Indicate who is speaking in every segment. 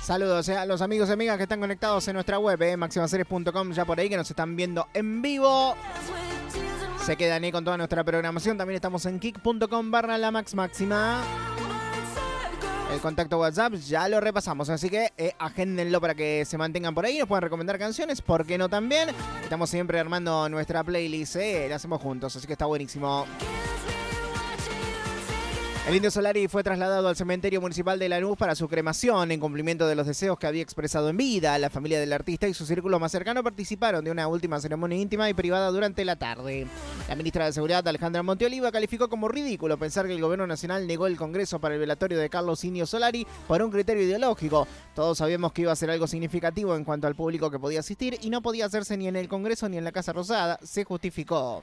Speaker 1: Saludos a los amigos y amigas que están conectados en nuestra web, maximaseries.com, ya por ahí que nos están viendo en vivo. Se quedan ahí con toda nuestra programación. También estamos en kick.com/la Max Máxima. El contacto WhatsApp ya lo repasamos, así que agéndenlo para que se mantengan por ahí. Nos pueden recomendar canciones, ¿por qué no también? Estamos siempre armando nuestra playlist, la hacemos juntos, así que está buenísimo. El Indio Solari fue trasladado al cementerio municipal de Lanús para su cremación en cumplimiento de los deseos que había expresado en vida. La familia del artista y su círculo más cercano participaron de una última ceremonia íntima y privada durante la tarde. La ministra de Seguridad, Alejandra Monteoliva, calificó como ridículo pensar que el gobierno nacional negó el Congreso para el velatorio de Carlos Indio Solari por un criterio ideológico. Todos sabíamos que iba a ser algo significativo en cuanto al público que podía asistir y no podía hacerse ni en el Congreso ni en la Casa Rosada, se justificó.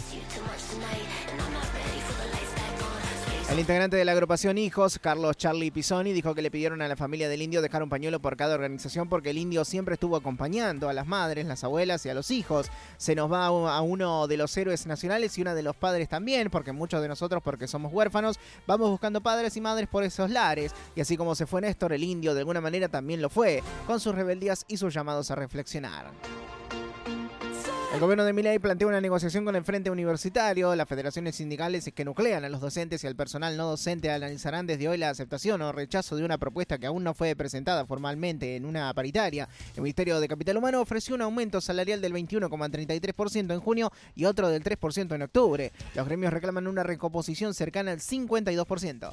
Speaker 1: El integrante de la agrupación Hijos, Carlos Charlie Pisoni, dijo que le pidieron a la familia del Indio dejar un pañuelo por cada organización porque el Indio siempre estuvo acompañando a las madres, las abuelas y a los hijos. Se nos va a uno de los héroes nacionales y uno de los padres también, porque muchos de nosotros, porque somos huérfanos, vamos buscando padres y madres por esos lares. Y así como se fue Néstor, el Indio de alguna manera también lo fue, con sus rebeldías y sus llamados a reflexionar. El gobierno de Milei plantea una negociación con el Frente Universitario. Las federaciones sindicales que nuclean a los docentes y al personal no docente analizarán desde hoy la aceptación o rechazo de una propuesta que aún no fue presentada formalmente en una paritaria. El Ministerio de Capital Humano ofreció un aumento salarial del 21,33% en junio y otro del 3% en octubre. Los gremios reclaman una recomposición cercana al 52%.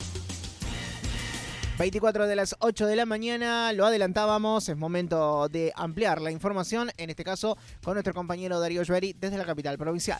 Speaker 1: 24 de las 8 de la mañana, lo adelantábamos, es momento de ampliar la información, en este caso con nuestro compañero Darío Llueri desde la capital provincial.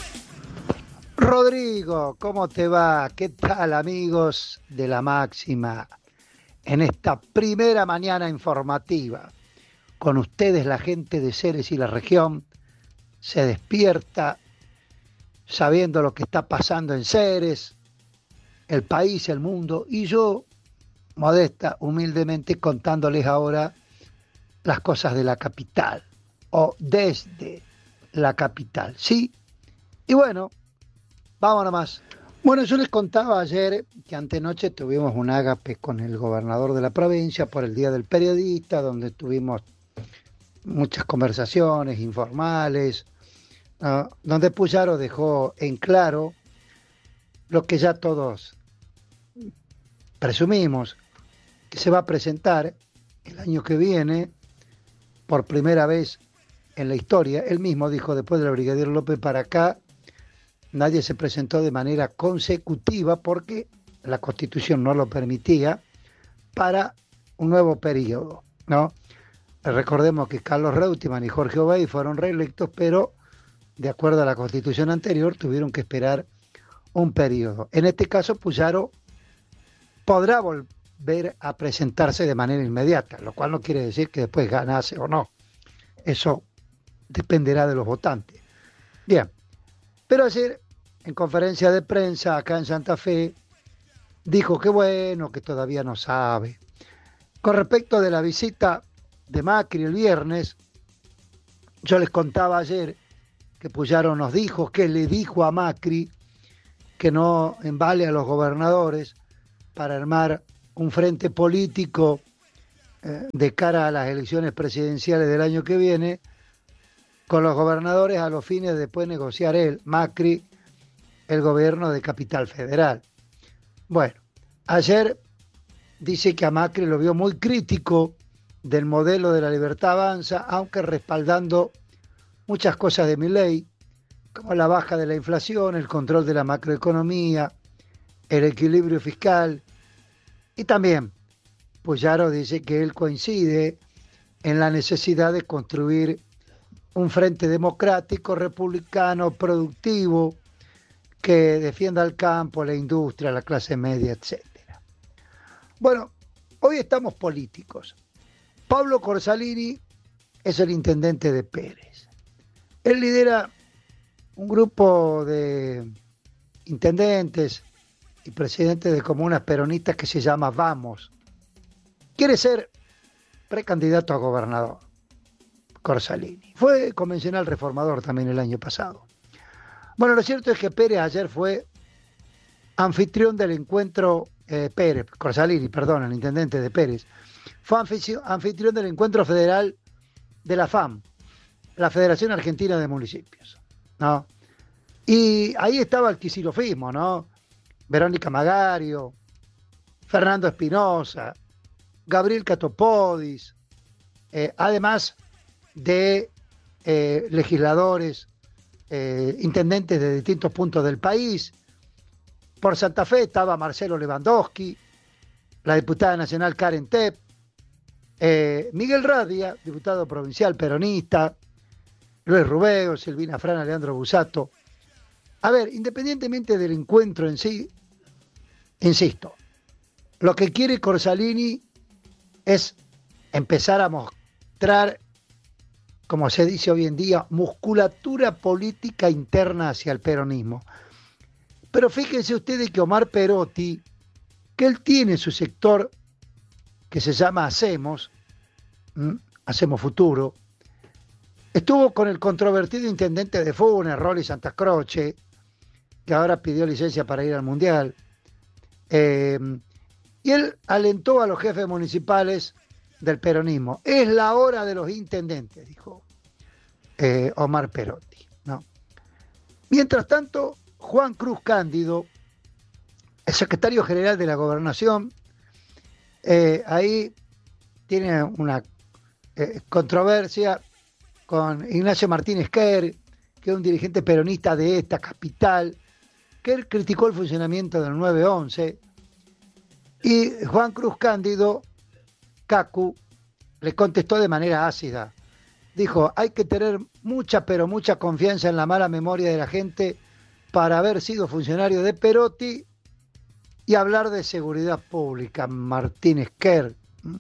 Speaker 2: Rodrigo, ¿cómo te va? ¿Qué tal, amigos de La Máxima? En esta primera mañana informativa, con ustedes la gente de Ceres y la región se despierta sabiendo lo que está pasando en Ceres, el país, el mundo, y yo modesta, humildemente, contándoles ahora las cosas de la capital, o desde la capital, ¿sí? Y bueno, vamos nomás. Bueno, yo les contaba ayer que antenoche tuvimos un ágape con el gobernador de la provincia por el Día del Periodista, donde tuvimos muchas conversaciones informales, donde Puyaro dejó en claro lo que ya todos presumimos, que se va a presentar el año que viene por primera vez en la historia. Él mismo dijo, después del brigadier López para acá, nadie se presentó de manera consecutiva porque la Constitución no lo permitía para un nuevo periodo, ¿no? Recordemos que Carlos Reutemann y Jorge Obey fueron reelectos, pero de acuerdo a la Constitución anterior tuvieron que esperar un periodo. En este caso, Puyaro podrá volver a presentarse de manera inmediata, lo cual no quiere decir que después ganase o no. Eso dependerá de los votantes. Bien, pero ayer en conferencia de prensa acá en Santa Fe dijo que bueno, que todavía no sabe. Con respecto de la visita de Macri el viernes, yo les contaba ayer que Puyaro nos dijo que le dijo a Macri que no embale a los gobernadores para armar un frente político de cara a las elecciones presidenciales del año que viene, con los gobernadores a los fines de después negociar él, Macri, el gobierno de Capital Federal. Bueno, ayer dice que a Macri lo vio muy crítico del modelo de la Libertad Avanza, aunque respaldando muchas cosas de Milei, como la baja de la inflación, el control de la macroeconomía, el equilibrio fiscal. Y también Puyaro dice que él coincide en la necesidad de construir un frente democrático, republicano, productivo, que defienda al campo, la industria, la clase media, etc. Bueno, hoy estamos políticos. Pablo Corsalini es el intendente de Pérez. Él lidera un grupo de intendentes y presidente de comunas peronistas que se llama Vamos. Quiere ser precandidato a gobernador, Corsalini. Fue convencional reformador también el año pasado. Bueno, lo cierto es que Pérez ayer fue anfitrión del encuentro Pérez, Corsalini, perdón, el intendente de Pérez, fue anfitrión del encuentro federal de la FAM, la Federación Argentina de Municipios, ¿no? Y ahí estaba el quisilofismo, ¿no? Verónica Magario, Fernando Espinosa, Gabriel Catopodis, además de legisladores, intendentes de distintos puntos del país. Por Santa Fe estaba Marcelo Lewandowski, la diputada nacional Karen Tepp, Miguel Radia, diputado provincial peronista, Luis Rubeo, Silvina Frana, Leandro Busato. A ver, independientemente del encuentro en sí, insisto, lo que quiere Corsalini es empezar a mostrar, como se dice hoy en día, musculatura política interna hacia el peronismo. Pero fíjense ustedes que Omar Perotti, que él tiene su sector que se llama Hacemos Futuro, estuvo con el controvertido intendente de Funes, Rolly Santa Croce, que ahora pidió licencia para ir al Mundial. Y él alentó a los jefes municipales del peronismo. Es la hora de los intendentes, dijo Omar Perotti, ¿no? Mientras tanto, Juan Cruz Cándido, el secretario general de la Gobernación, ahí tiene una controversia con Ignacio Martínez Kerr, que es un dirigente peronista de esta capital, que él criticó el funcionamiento del 911, y Juan Cruz Cándido, Cacu, le contestó de manera ácida. Dijo, hay que tener mucha, pero mucha confianza en la mala memoria de la gente para haber sido funcionario de Perotti y hablar de seguridad pública. Martínez Kerr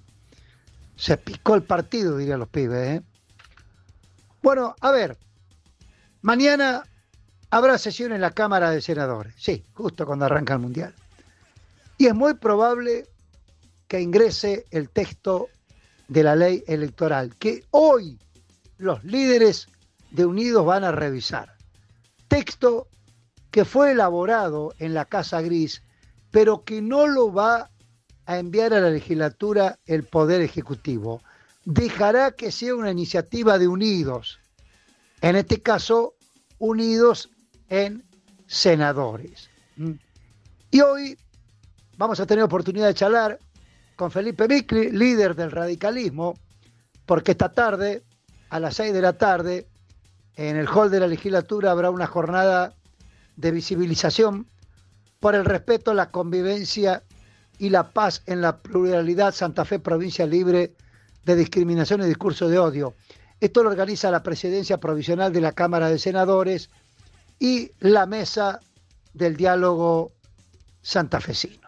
Speaker 2: se picó el partido, dirían los pibes, ¿eh? Bueno, a ver, mañana habrá sesión en la Cámara de Senadores, sí, justo cuando arranca el Mundial. Y es muy probable que ingrese el texto de la ley electoral, que hoy los líderes de Unidos van a revisar. Texto que fue elaborado en la Casa Gris, pero que no lo va a enviar a la legislatura el Poder Ejecutivo. Dejará que sea una iniciativa de Unidos, en este caso, Unidos en Senadores. Y hoy vamos a tener oportunidad de charlar con Felipe Vicri, líder del radicalismo, porque esta tarde, a las 6 de la tarde, en el hall de la legislatura habrá una jornada de visibilización por el respeto, la convivencia y la paz en la pluralidad Santa Fe, provincia libre de discriminación y discurso de odio. Esto lo organiza la Presidencia Provisional de la Cámara de Senadores y la Mesa del Diálogo Santafesino.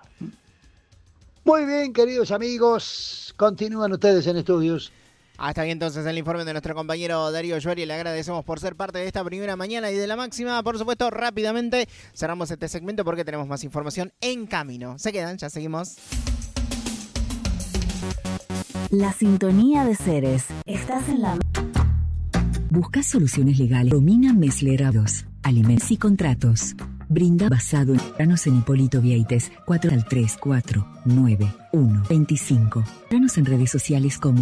Speaker 2: Muy bien, queridos amigos, continúan ustedes en estudios.
Speaker 1: Hasta aquí entonces el informe de nuestro compañero Darío Yoari. Le agradecemos por ser parte de esta primera mañana y de la máxima. Por supuesto, rápidamente cerramos este segmento porque tenemos más información en camino. Se quedan, ya seguimos.
Speaker 3: La sintonía de Ceres. Estás en la...
Speaker 4: ¿Buscas soluciones legales? Romina Meslerados. Alimentos y contratos. Brinda basado en planos en Hipólito Vieites 4 al 3 4 9 1 25. Planos en redes sociales como